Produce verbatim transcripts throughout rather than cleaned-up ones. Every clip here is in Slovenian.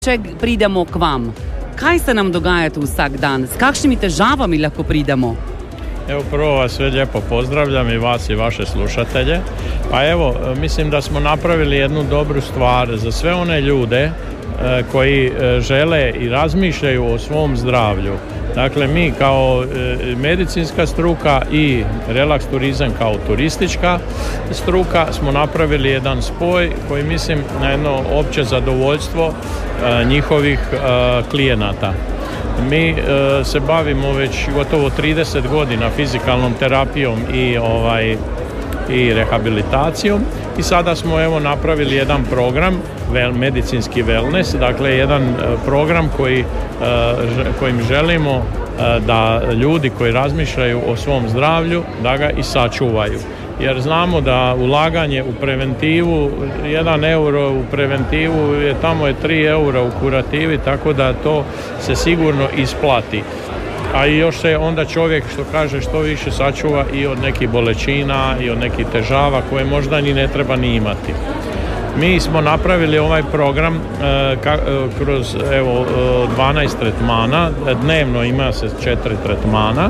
Če pridemo k vam, kaj se nam dogaja tu vsak dan? S kakšnimi težavami lahko pridemo? Evo, prvo vas sve lijepo pozdravljam i vas i vaše slušatelje. Pa evo, mislim da smo napravili jednu dobru stvar za sve one ljude e, koji e, žele i razmišljaju o svom zdravlju. Dakle, mi kao e, medicinska struka i relaks turizam kao turistička struka smo napravili jedan spoj koji mislim na jedno opće zadovoljstvo e, njihovih e, klijenata. Mi e, se bavimo već gotovo trideset godina fizikalnom terapijom i ovaj i rehabilitacijom i sada smo evo napravili jedan program vel, medicinski wellness, dakle jedan e, program koji, e, kojim želimo e, da ljudi koji razmišljaju o svom zdravlju da ga i sačuvaju. Jer znamo da ulaganje u preventivu, jedan euro u preventivu je tamo je tri eura u kurativi, tako da to se sigurno isplati. A i još se onda čovjek, što kaže, što više sačuva i od nekih bolečina i od nekih težava koje možda ni ne treba ni imati. Mi smo napravili ovaj program e, ka, e, kroz evo dvanaest tretmana, dnevno ima se četiri tretmana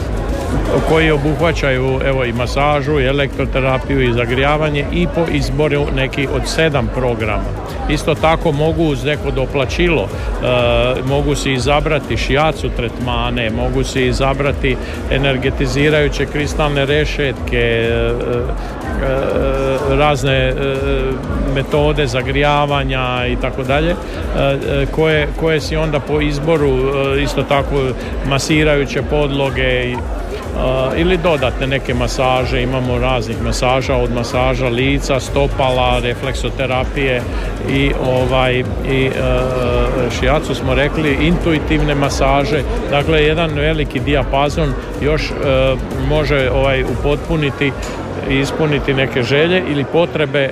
koji obuhvaćaju evo i masažu i elektroterapiju i zagrijavanje i po izboru neki od sedam programa. Isto tako mogu uz neko doplaćilo, e, mogu si izabrati šijacu tretmane, mogu si izabrati energetizirajuće kristalne rešetke, e, e, razne e, metode zagrijavanja i tako dalje, koje, koje si onda po izboru e, isto tako masirajuće podloge i Uh, ili dodatne neke masaže, imamo raznih masaža, od masaža lica, stopala, refleksoterapije i ovaj i uh, šijacu smo rekli intuitivne masaže, dakle jedan veliki dijapazon još uh, može ovaj upotpuniti i ispuniti neke želje ili potrebe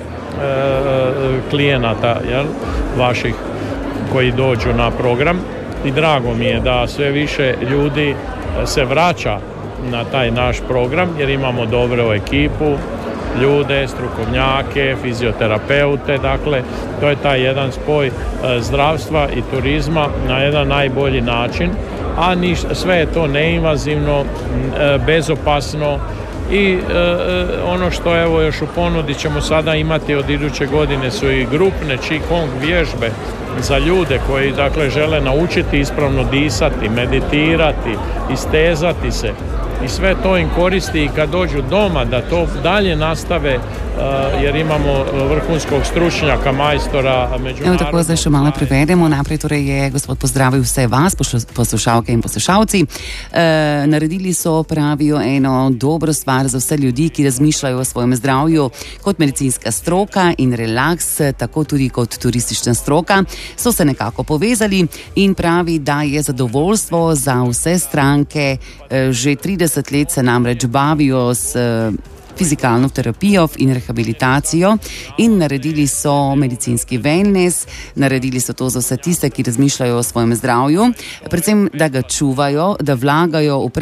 uh, klijenata, jel, vaših koji dođu na program i drago mi je da sve više ljudi se vraća na taj naš program jer imamo dobru ekipu, ljude, strukovnjake, fizioterapeute, dakle to je taj jedan spoj e, zdravstva i turizma na jedan najbolji način, a niš, sve je to neinvazivno, e, bezopasno i e, ono što evo još u ponudi ćemo sada imati od iduće godine su i grupne Qigong vježbe za ljude koji dakle žele naučiti ispravno disati, meditirati, istezati se. I sve to im koristi i kad dođu doma da to dalje nastave uh, jer imamo vrhunskog stručnjaka, majstora međunarodnog. Evo tako zdaj še malo privedemo. Najprej torej je gospod pozdravil vse vas, poslušalke in poslušalci. E, naredili so, pravijo, eno dobro stvar za vse ljudi, ki razmišljajo o svojem zdravju kot medicinska stroka in relaks, tako tudi kot turistična stroka. So se nekako povezali in pravi, da je zadovoljstvo za vse stranke. E, že trideset let se namreč bavijo s fizikalno terapijo in rehabilitacijo in naredili so medicinski wellness, naredili so to za vse tiste, ki razmišljajo o svojem zdravju, predvsem da ga čuvajo, da vlagajo v,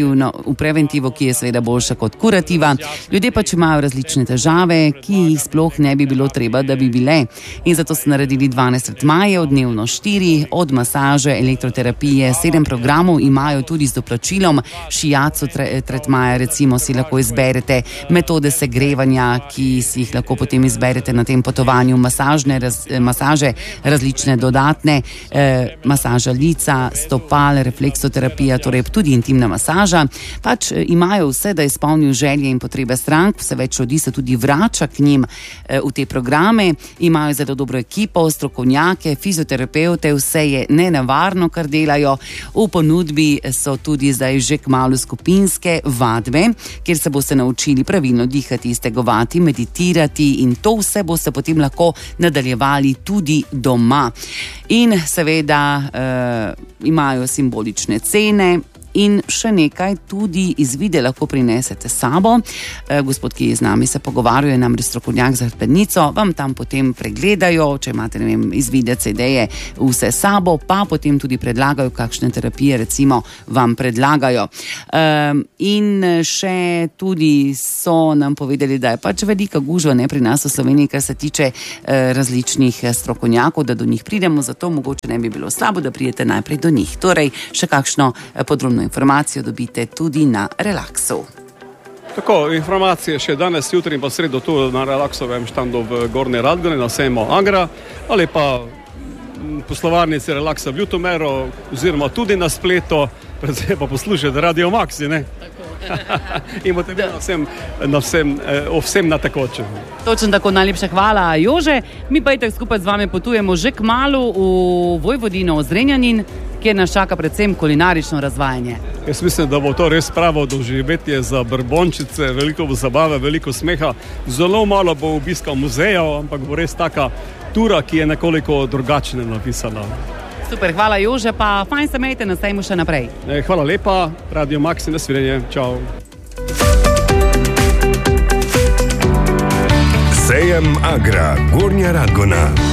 v preventivo, ki je seveda boljša kot kurativa. Ljudje pač imajo različne težave, ki jih sploh ne bi bilo treba, da bi bile. In zato so naredili dvanajst tretmajev, dnevno štiri, od masaže, elektroterapije, sedem programov imajo tudi z doplačilom, šijacu tretmaja recimo si lahko izberete, metode segrevanja, ki si jih lahko potem izberete na tem potovanju, masažne, raz, masaže različne dodatne, eh, masaža lica, stopal, refleksoterapija, torej tudi intimna masaža. Pač eh, imajo vse, da izpolnijo želje in potrebe strank, vse več ljudi se tudi vrača k njim eh, v te programe, imajo zelo dobro ekipo, strokovnjake, fizioterapeute, vse je nenevarno, kar delajo. V ponudbi so tudi zdaj že kmalu skupinske vadbe, kjer se boste naučili pravilno dihati, stegovati, meditirati in to vse boste potem lahko nadaljevali tudi doma. In seveda uh, imajo simbolične cene, In še nekaj, tudi izvide lahko prinesete s sabo. E, gospod, ki je z nami se pogovarja, je namreč strokovnjak za hrbtenico, vam tam potem pregledajo, če imate, ne vem, izvide, C D-je, vse s sabo, pa potem tudi predlagajo, kakšne terapije recimo vam predlagajo. E, in še tudi so nam povedali, da je pač velika gužva ne pri nas v Sloveniji, kar se tiče e, različnih strokovnjakov, da do njih pridemo, zato mogoče ne bi bilo slabo, da pridete najprej do njih. Torej, še kakšno podrobno informacijo dobite tudi na Relaksu. Tako, informacije še danes, jutri in pa sredo tu na Relaksovem štandu v Gornji Radgoni, na sejmu Agra, ali pa poslovarnici Relaksa v Ljutomeru, oziroma tudi na spletu, predvsem pa poslušajte Radio Maxi, ne? In boste bili na vsem, na vsem, o vsem na tekočem. Točno tako, najlepša hvala, Jože. Mi pa itak skupaj z vami potujemo že kmalu v Vojvodino, v Zrenjanin, kjer nas čaka predvsem kulinarično razvajanje. Jaz mislim, da bo to res pravo doživetje za Brbončice, veliko zabave, veliko smeha. Zelo malo bo obiska muzejev, ampak bo res taka tura, ki je nekoliko drugačne napisana. Super, hvala Jože, pa fajn se imejte, na sejmu še naprej. Hvala lepa, Radio Maxi, nasvidenje, čau. Sejem Agra, Gornja Radgona.